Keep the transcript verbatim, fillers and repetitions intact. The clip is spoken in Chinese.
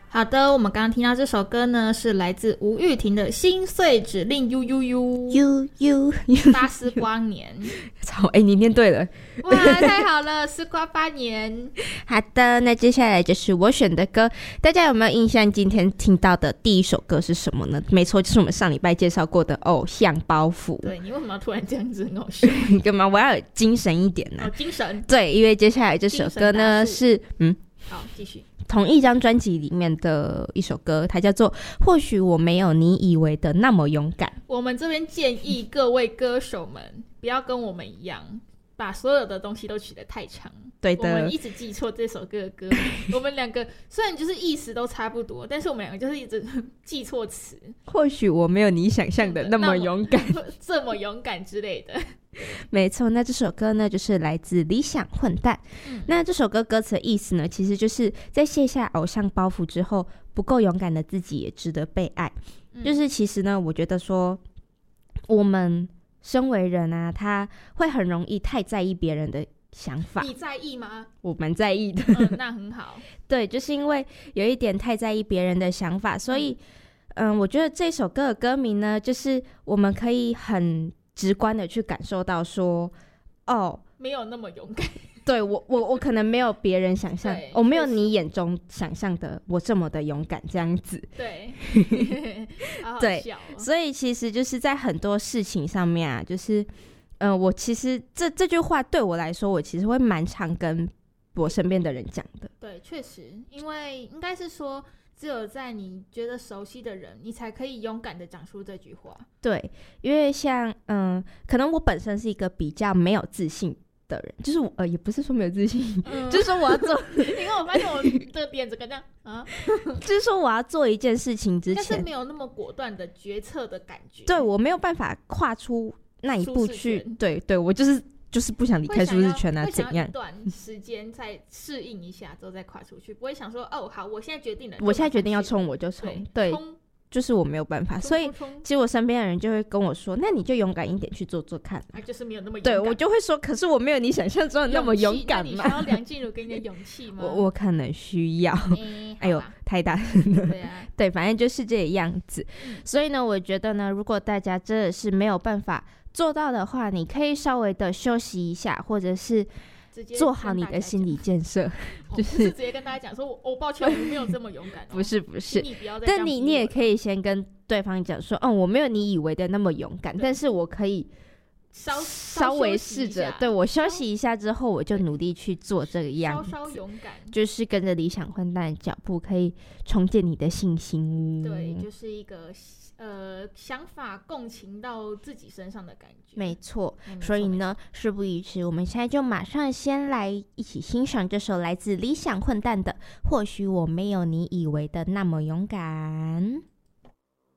好的，我们刚刚听到这首歌呢，是来自吴玉婷的《心碎指令 U U U》 ，U U 巴斯光年。 操，哎、欸，你念对了， 哇，太好了，丝瓜八年。 好的，那接下来就是我选的歌，大家有没有印象？今天听到的第一首歌是什么呢？没错，就是我们上礼拜介绍过的《偶像包袱》。 对，你为什么要突然这样子很好笑？ 干嘛？我要有精神一点呢、啊？ 哦，精神。 对，因为接下来这首歌呢是嗯， 好，继续。 同一张专辑里面的一首歌，它叫做《或许我没有你以为的那么勇敢》。 我们这边建议各位歌手们不要跟我们一样，把所有的东西都取得太长。 对的， 我们一直记错这首歌的歌我们两个虽然就是意思都差不多，但是我们两个就是一直记错词。 或许我没有你想象的那么勇敢， 这么勇敢之类的。 没错，那这首歌呢就是来自理想混蛋、嗯、那这首歌歌词的意思呢，其实就是在卸下偶像包袱之后，不够勇敢的自己也值得被爱、嗯、就是其实呢我觉得说我们身为人啊，他会很容易太在意别人的想法。 你在意吗？ 我蛮在意的、 嗯、那很好对，就是因为有一点太在意别人的想法，所以嗯，我觉得这首歌的歌名呢，就是我们可以很直观的去感受到说，哦， 没有那么勇敢。 对，我我我可能没有别人想象，我、哦、没有你眼中想象的我这么的勇敢这样子。 对，好好对笑哦。 所以其实就是在很多事情上面啊，就是嗯、呃，我其实这这句话对我来说，我其实会蛮常跟我身边的人讲的。 对，确实，因为应该是说，只有在你觉得熟悉的人，你才可以勇敢的讲出这句话。对， 因为像嗯，可能我本身是一个比较没有自信的人，就是我呃，也不是说没有自信，嗯、就是说我要做， 因为我发现我的点子跟这样啊， 就是说我要做一件事情之前， 但是没有那么果断的决策的感觉。 对，我没有办法跨出那一步去，对对，我就是就是不想离开舒适圈啊，怎样？ 一段时间再适应一下之后再跨出去，不会想说哦，好，我现在决定了， 我现在决定要冲我就冲，对。对，就是我没有办法，所以其实我身边的人就会跟我说，那你就勇敢一点去做做看、 啊、就是没有那么勇敢。 对，我就会说，可是我没有你想象中的那么勇敢嘛。 那你需要梁静茹给你的勇气吗？ 我我可能需要、欸、哎呦太大声了。 对啊， 对，反正就是这个样子、嗯、所以呢我觉得呢，如果大家真的是没有办法做到的话，你可以稍微的休息一下，或者是做好你的心理建设，就是、 哦、不是直接跟大家讲说我、哦、抱歉我没有这么勇敢、哦、 不是不是， 你不要再但你你也可以先跟对方讲说，嗯，我没有你以为的那么勇敢，但是我可以稍稍微试着，对，我休息一下之后，我就努力去做这个样子， 稍稍勇敢， 就是跟着理想混蛋的脚步，可以重建你的信心。 对，就是一个呃想法共情到自己身上的感觉。 没错，所以呢，事不宜迟，我们现在就马上先来一起欣赏这首来自理想混蛋的《或许我没有你以为的那么勇敢》。